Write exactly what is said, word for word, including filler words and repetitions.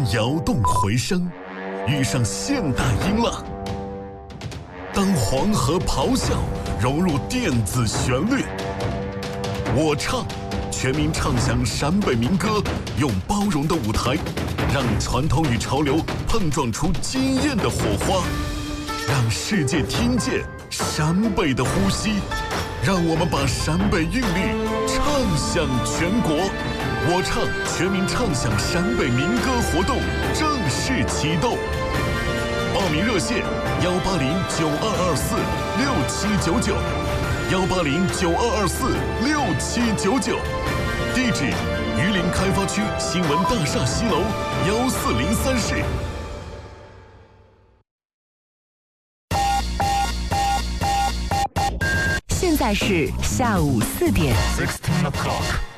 摇动回声，遇上现代音浪。当黄河咆哮融入电子旋律，我唱，全民唱响陕北民歌，用包容的舞台，让传统与潮流碰撞出惊艳的火花，让世界听见陕北的呼吸，让我们把陕北韵律唱响全国。我唱，全民唱响陕北民歌活动正式启动，报名热线：幺八零九二二四六七九九，幺八零九二二四六七九九。地址：榆林开发区新闻大厦西楼幺四零三室。 现在是下午四点。 Sixteen o'clock.